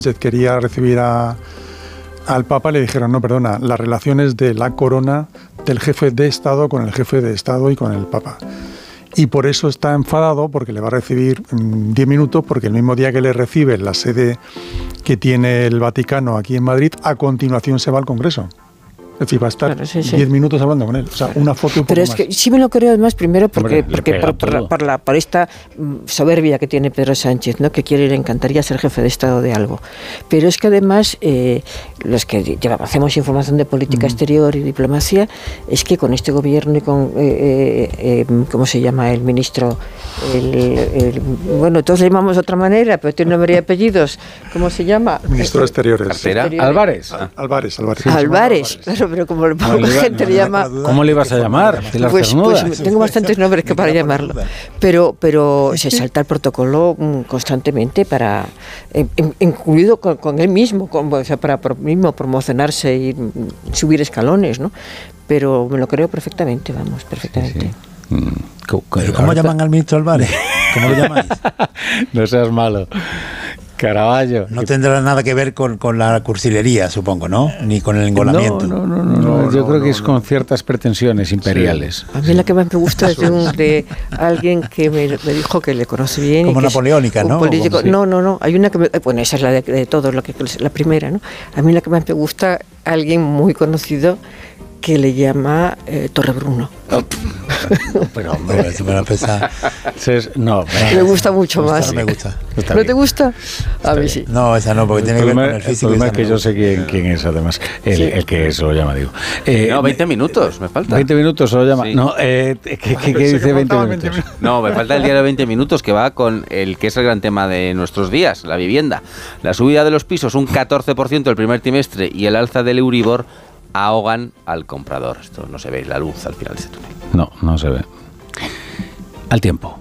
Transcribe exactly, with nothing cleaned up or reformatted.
quería recibir a, al Papa, le dijeron, no, perdona, las relaciones de la corona, del jefe de Estado con el jefe de Estado y con el Papa. Y por eso está enfadado, porque le va a recibir en diez minutos, porque el mismo día que le recibe en la sede que tiene el Vaticano aquí en Madrid, a continuación se va al Congreso. Es decir, va a estar diez claro, sí, sí. minutos hablando con él. O sea, una foto y un poco Pero es más. que sí me lo creo además primero porque, Hombre, porque por, por, por, la, por esta soberbia que tiene Pedro Sánchez, ¿no? Que quiere, le encantaría ser jefe de Estado de algo. Pero es que además, eh, los que llevamos, hacemos información de política mm. exterior y diplomacia, es que con este gobierno y con, eh, eh, eh, ¿cómo se llama? El ministro, el, el, bueno, todos le llamamos de otra manera, pero tiene nombre y apellidos. ¿Cómo se llama? El ministro de Exteriores. Exteriores. Álvarez. Ah, Álvarez, Álvarez. Sí, Álvarez, claro. Pero como la gente le llama... ¿Cómo le ibas a llamar? Pues, pues tengo bastantes nombres que para llamarlo. Pero pero se salta el protocolo constantemente para... incluido con, con él mismo, con, o sea, para por mismo promocionarse y subir escalones, ¿no? Pero me lo creo perfectamente, vamos, perfectamente. Sí, sí. Mm. ¿Cómo, ¿Cómo llaman al ministro Álvarez? ¿Cómo lo llamáis? No seas malo. Caravaggio. No tendrá nada que ver con, con la cursilería, supongo, ¿no? Ni con el engolamiento. No, no, no, no, no, no yo no, creo no, que es no. con ciertas pretensiones imperiales. Sí. A mí la que más me gusta es de, un, de alguien que me, me dijo que le conoce bien. Como y que napoleónica, ¿no? Político. Como, sí. No, no, no. Hay una que me, bueno, esa es la de, de todos, la, que, la primera, ¿no? A mí la que más me gusta, alguien muy conocido que le llama eh, Torrebruno. No, pero hombre, eso me lo pesa. No, me gusta mucho más. No me gusta. ¿No bien. te gusta? A mí sí. No, esa no, porque el tiene que ver con el físico. El problema es que no yo sé quién, quién es, además. El, sí. el que se lo llama, digo. Eh, no, veinte minutos, me falta. veinte minutos se lo llama. Sí. No, eh, ¿qué, qué, qué dice veinte minutos? No, me falta el diario veinte minutos, que va con el que es el gran tema de nuestros días, la vivienda. La subida de los pisos, un catorce por ciento el primer trimestre, y el alza del Euribor ahogan al comprador. Esto no se ve la luz al final de ese túnel. No, no se ve. Al tiempo.